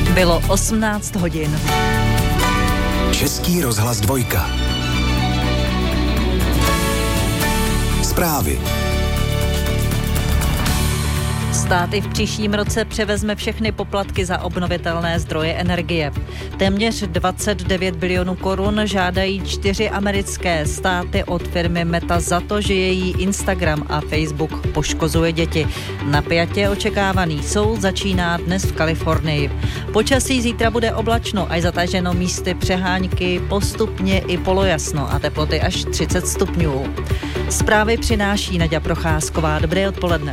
Bylo 18 hodin. Český rozhlas 2. Zprávy. Stát i v příštím roce převezme všechny poplatky za obnovitelné zdroje energie. Téměř 29 bilionů korun žádají 4 americké státy od firmy Meta za to, že její Instagram a Facebook poškozuje děti. Napjatě očekávaný soud začíná dnes v Kalifornii. Počasí zítra bude oblačno, až zataženo místy přehánky, postupně i polojasno a teploty až 30 stupňů. Zprávy přináší Naďa Procházková. Dobré odpoledne.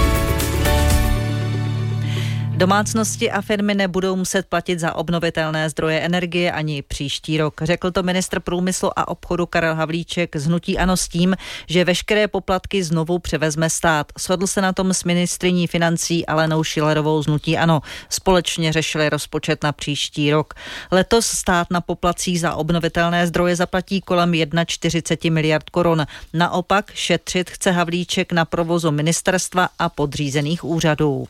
Domácnosti a firmy nebudou muset platit za obnovitelné zdroje energie ani příští rok. Řekl to ministr průmyslu a obchodu Karel Havlíček z hnutí ANO s tím, že veškeré poplatky znovu převezme stát. Shodl se na tom s ministryní financí Alenou Schillerovou z hnutí ANO. Společně řešili rozpočet na příští rok. Letos stát na poplatcích za obnovitelné zdroje zaplatí kolem 41 miliard korun. Naopak šetřit chce Havlíček na provozu ministerstva a podřízených úřadů.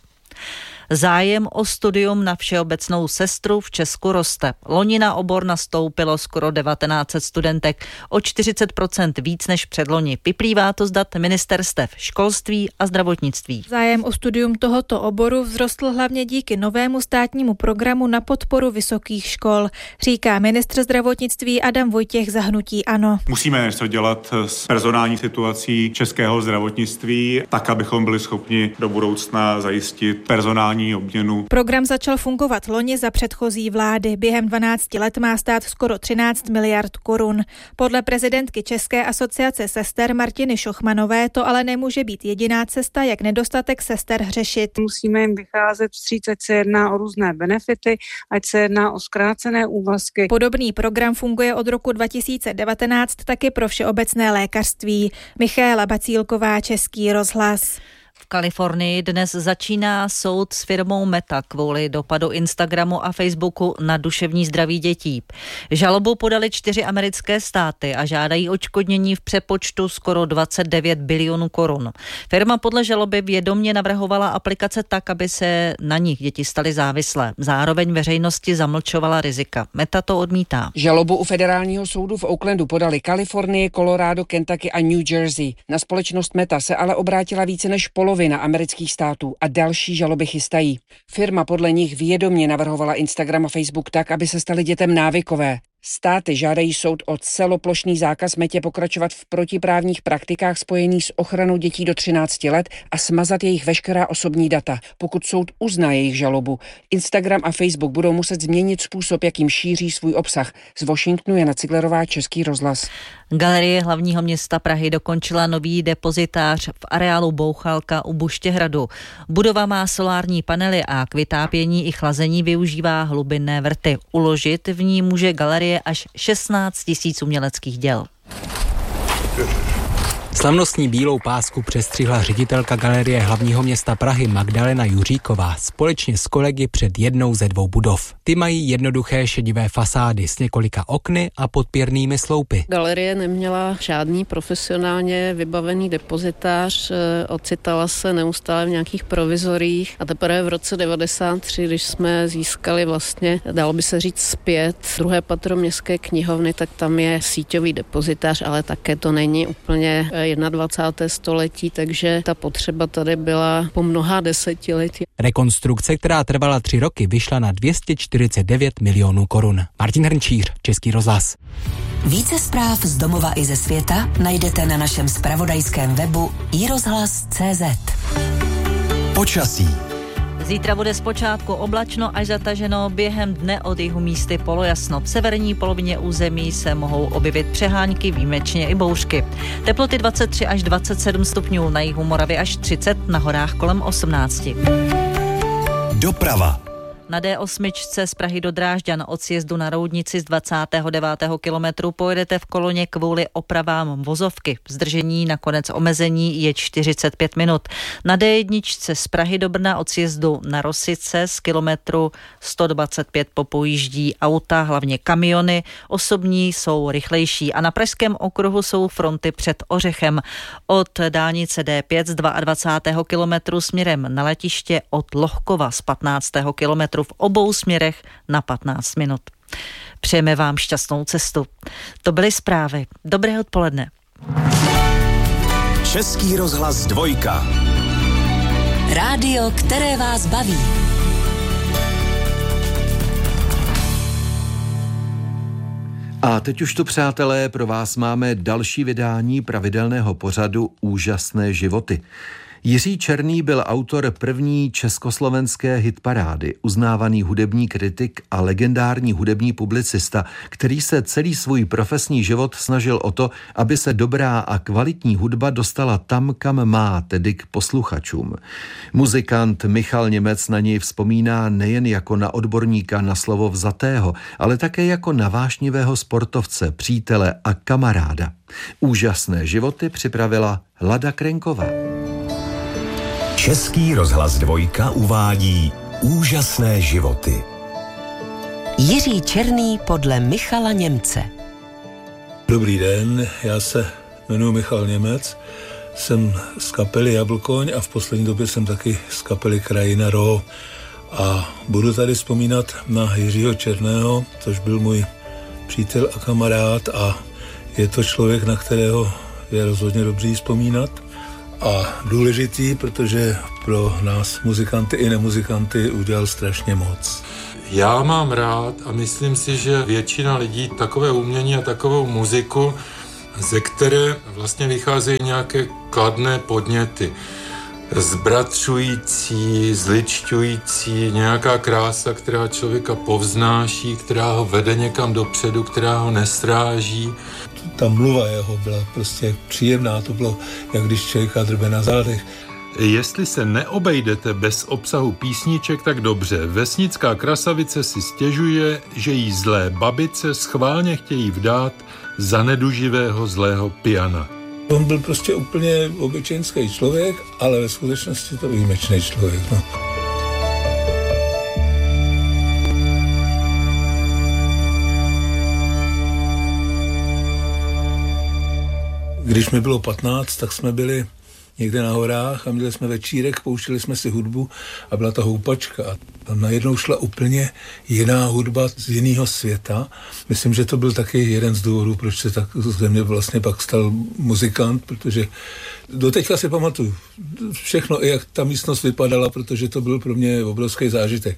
Zájem o studium na všeobecnou sestru v Česku roste. Loni na obor nastoupilo skoro 1900 studentek, o 40% víc než předloni. Vyplývá to z dat ministerstev školství a zdravotnictví. Zájem o studium tohoto oboru vzrostl hlavně díky novému státnímu programu na podporu vysokých škol, říká ministr zdravotnictví Adam Vojtěch za hnutí ANO. Musíme něco dělat s personální situací českého zdravotnictví, tak, abychom byli schopni do budoucna zajistit personální obměnu. Program začal fungovat loni za předchozí vlády. Během 12 let má stát skoro 13 miliard korun. Podle prezidentky České asociace sester Martiny Šochmanové to ale nemůže být jediná cesta, jak nedostatek sester řešit. Musíme jim vycházet vstříc, ať se jedná o různé benefity, ať se jedná o zkrácené úvazky. Podobný program funguje od roku 2019 taky pro všeobecné lékařství. Michaela Bacílková, Český rozhlas. V Kalifornii dnes začíná soud s firmou Meta kvůli dopadu Instagramu a Facebooku na duševní zdraví dětí. Žalobu podali 4 americké státy a žádají odškodnění v přepočtu skoro 29 bilionů korun. Firma podle žaloby vědomě navrhovala aplikace tak, aby se na nich děti staly závislé. Zároveň veřejnosti zamlčovala rizika. Meta to odmítá. Žalobu u federálního soudu v Oaklandu podali Kalifornie, Colorado, Kentucky a New Jersey. Na společnost Meta se ale obrátila více než polovina amerických států a další žaloby chystají. Firma podle nich vědomě navrhovala Instagram a Facebook tak, aby se staly dětem návykové. Státy žádají soud o celoplošný zákaz Metě pokračovat v protiprávních praktikách spojených s ochranou dětí do 13 let a smazat jejich veškerá osobní data. Pokud soud uzná jejich žalobu, Instagram a Facebook budou muset změnit způsob, jakým šíří svůj obsah. Z Washingtonu Jana Ciglerová, Český rozhlas. Galerie hlavního města Prahy dokončila nový depozitář v areálu Bouchalka u Buštěhradu. Budova má solární panely a k vytápění i chlazení využívá hlubinné vrty. Uložit v ní může galerie až 16 000 uměleckých děl. Slavnostní bílou pásku přestřihla ředitelka Galerie hlavního města Prahy Magdalena Juříková společně s kolegy před jednou ze 2 budov. Ty mají jednoduché šedivé fasády s několika okny a podpěrnými sloupy. Galerie neměla žádný profesionálně vybavený depozitář, ocitala se neustále v nějakých provizorích a teprve v roce 1993, když jsme získali vlastně, dalo by se říct zpět, 2. patro městské knihovny, tak tam je síťový depozitář, ale také to není úplně 21. století, takže ta potřeba tady byla po mnoha desetiletí. Rekonstrukce, která trvala 3 roky, vyšla na 249 milionů korun. Martin Hrnčíř, Český rozhlas. Více zpráv z domova i ze světa najdete na našem zpravodajském webu iRozhlas.cz. Počasí. Zítra bude zpočátku oblačno až zataženo, během dne od jihu místy polojasno. V severní polovině území se mohou objevit přehánky, výjimečně i bouřky. Teploty 23 až 27 stupňů, na jihu Moravy až 30, na horách kolem 18. Doprava. Na D8 z Prahy do Drážďan od sjezdu na Roudnici z 29. kilometru pojedete v koloně kvůli opravám vozovky. Zdržení nakonec omezení je 45 minut. Na D1 z Prahy do Brna od sjezdu na Rosice z kilometru 125 popojíždí auta, hlavně kamiony. Osobní jsou rychlejší a na pražském okruhu jsou fronty před Ořechem. Od dálnice D5 z 22. kilometru směrem na letiště od Lohkova z 15. kilometru kilometru v obou směrech na 15 minut. Přejeme vám šťastnou cestu. To byly zprávy. Dobré odpoledne. Český rozhlas 2. Rádio, které vás baví. A teď už tu, přátelé, pro vás máme další vydání pravidelného pořadu Úžasné životy. Jiří Černý byl autor první československé hitparády, uznávaný hudební kritik a legendární hudební publicista, který se celý svůj profesní život snažil o to, aby se dobrá a kvalitní hudba dostala tam, kam má, tedy k posluchačům. Muzikant Michal Němec na něj vzpomíná nejen jako na odborníka na slovo vzatého, ale také jako na vášnivého sportovce, přítele a kamaráda. Úžasné životy připravila Lada Krenková. Český rozhlas 2 uvádí Úžasné životy. Jiří Černý podle Michala Němce. Dobrý den, já se jmenuji Michal Němec, jsem z kapely Jablkoň a v poslední době jsem taky z kapely Krajina Ro. A budu tady vzpomínat na Jiřího Černého, což byl můj přítel a kamarád a je to člověk, na kterého je rozhodně dobrý vzpomínat. A důležitý, protože pro nás muzikanty i nemuzikanty udělal strašně moc. Já mám rád a myslím si, že většina lidí takové umění a takovou muziku, ze které vlastně vycházejí nějaké kladné podněty. Zbratřující, zličťující, nějaká krása, která člověka povznáší, která ho vede někam dopředu, která ho nesráží. Ta mluva jeho byla prostě příjemná, to bylo, jak když člověka drbe na zádech. Jestli se neobejdete bez obsahu písniček, tak dobře. Vesnická krasavice si stěžuje, že jí zlé babice schválně chtějí vdát za neduživého zlého piana. On byl prostě úplně obyčejný člověk, ale ve skutečnosti to výjimečný člověk. No. Když mi bylo 15, tak jsme byli někde na horách a měli jsme večírek, pouštili jsme si hudbu a byla ta houpačka. A tam najednou šla úplně jiná hudba z jiného světa. Myslím, že to byl taky jeden z důvodů, proč se tak ze mě vlastně pak stal muzikant, protože doteďka si pamatuju všechno, jak ta místnost vypadala, protože to byl pro mě obrovský zážitek.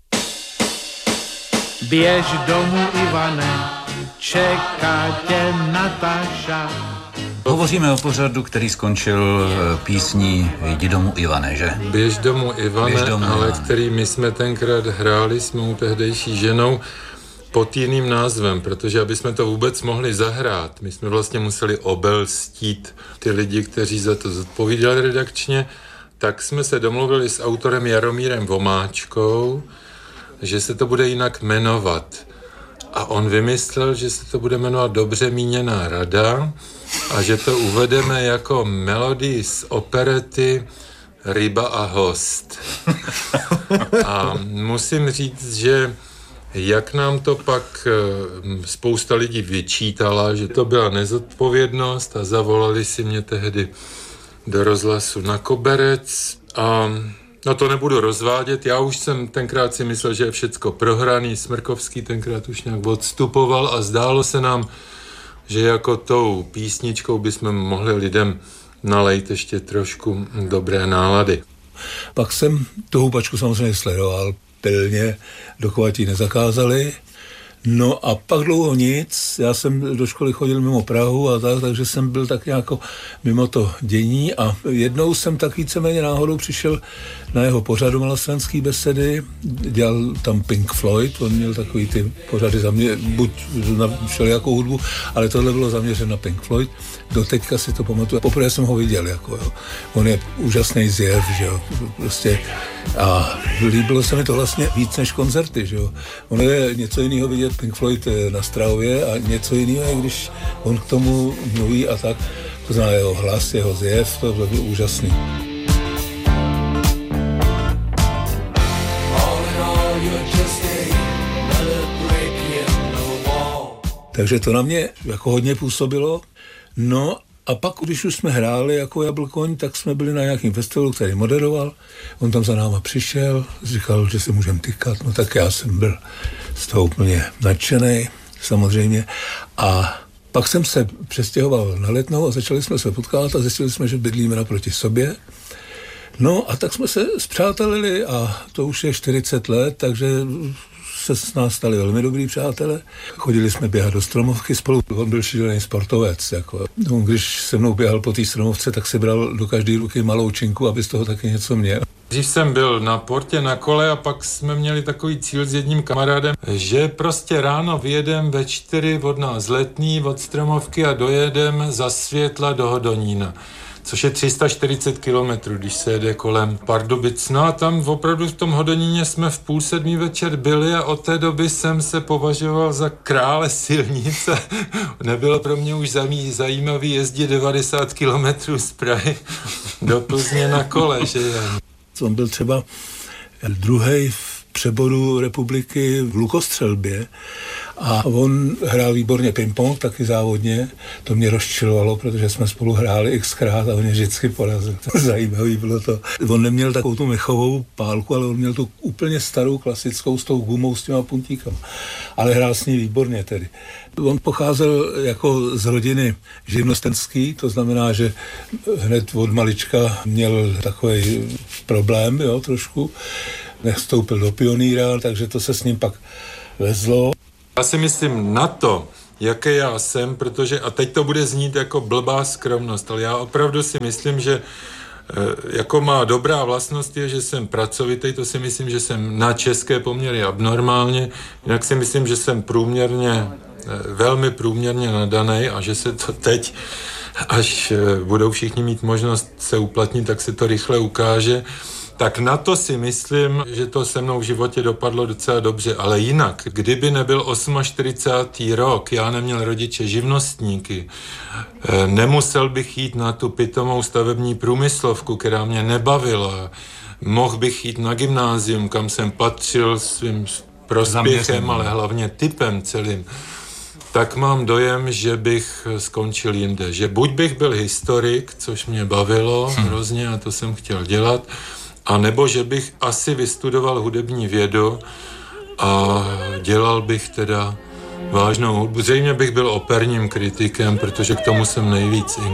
Běž domů, Ivane, čeká tě Natáša. Hovoříme o pořadu, který skončil písní Jdi domů, Ivane, že? Běž domů, Ivane, ale který my jsme tenkrát hráli s mou tehdejší ženou pod jiným názvem, protože aby jsme to vůbec mohli zahrát, my jsme vlastně museli obelstít ty lidi, kteří za to zodpovídali redakčně, tak jsme se domluvili s autorem Jaromírem Vomáčkou, že se to bude jinak jmenovat. A on vymyslel, že se to bude jmenovat Dobře míněná rada a že to uvedeme jako melodii z operety Ryba a host. A musím říct, že jak nám to pak spousta lidí vyčítala, že to byla nezodpovědnost a zavolali si mě tehdy do rozhlasu na koberec a no to nebudu rozvádět, já už jsem tenkrát si myslel, že je všecko prohraný, Smrkovský tenkrát už nějak odstupoval a zdálo se nám, že jako tou písničkou bychom mohli lidem nalejt ještě trošku dobré nálady. Pak jsem tu houpačku samozřejmě sledoval pilně, dokud ji nezakázali. No a pak dlouho nic, já jsem do školy chodil mimo Prahu a tak, takže jsem byl tak nějak mimo to dění a jednou jsem tak víceméně náhodou přišel na jeho pořadu Malostranský besedy, dělal tam Pink Floyd, on měl takový ty pořady buď na všelijakou hudbu, ale tohle bylo zaměřeno na Pink Floyd, doteďka si to pamatuju, poprvé jsem ho viděl, jako jo. On je úžasný zjev, že jo, prostě a líbilo se mi to vlastně víc než koncerty, že jo. Ono je něco jiného vidět Pink Floyd na Strahově a něco jiného je, když on k tomu mluví a tak, to znamená jeho hlas, jeho zjev, to bylo úžasný. Takže to na mě jako hodně působilo. No A pak, když už jsme hráli jako Jablkoň, tak jsme byli na nějakém festivalu, který moderoval. On tam za náma přišel, říkal, že se můžeme tykat. No tak já jsem byl z toho úplně nadšenej, samozřejmě. A pak jsem se přestěhoval na Letnou a začali jsme se potkávat a zjistili jsme, že bydlíme naproti sobě. No a tak jsme se spřátelili a to už je 40 let, takže se s nás stali velmi dobrý přátelé. Chodili jsme běhat do stromovky spolu. On byl šílený sportovec. Jako. On, když se mnou běhal po té stromovce, tak si bral do každé ruky malou činku, aby z toho taky něco měl. Dřív jsem byl na portě na kole a pak jsme měli takový cíl s jedním kamarádem, že prostě ráno vyjedem ve 4 od nás Letný, od stromovky a dojedem za světla do Hodonína. Což je 340 kilometrů, když se jede kolem Pardubic. No a tam opravdu v tom Hodoníně jsme v 6:30 večer byli a od té doby jsem se považoval za krále silnice. Nebylo pro mě už zajímavý jezdit 90 kilometrů z Prahy do Plzně na kole, že je. On byl třeba druhý v přeboru republiky v lukostřelbě a on hrál výborně ping-pong, taky závodně. To mě rozčilovalo, protože jsme spolu hráli xkrát a on mě vždycky porazil. Zajímavý bylo to. On neměl takovou tu mechovou pálku, ale on měl tu úplně starou klasickou s tou gumou s těma puntíkama. Ale hrál s ní výborně tedy. On pocházel jako z rodiny živnostenský, to znamená, že hned od malička měl takový problém, jo, trošku. Nevstoupil do pionýra, takže to se s ním pak vezlo. Já si myslím na to, jaké já jsem, protože, a teď to bude znít jako blbá skromnost, ale já opravdu si myslím, že jako má dobrá vlastnost je, že jsem pracovitý, to si myslím, že jsem na české poměry abnormálně, jinak si myslím, že jsem velmi průměrně nadanej a že se to teď, až budou všichni mít možnost se uplatnit, tak se to rychle ukáže. Tak na to si myslím, že to se mnou v životě dopadlo docela dobře, ale jinak, kdyby nebyl 48. rok, já neměl rodiče živnostníky, nemusel bych jít na tu pitomou stavební průmyslovku, která mě nebavila, mohl bych jít na gymnázium, kam jsem patřil svým prospěchem, ale hlavně typem celým, tak mám dojem, že bych skončil jinde. Že buď bych byl historik, což mě bavilo hrozně a to jsem chtěl dělat, a nebo že bych asi vystudoval hudební vědu a dělal bych teda vážnou hudbu. Zřejmě bych byl operním kritikem, protože k tomu jsem nejvíc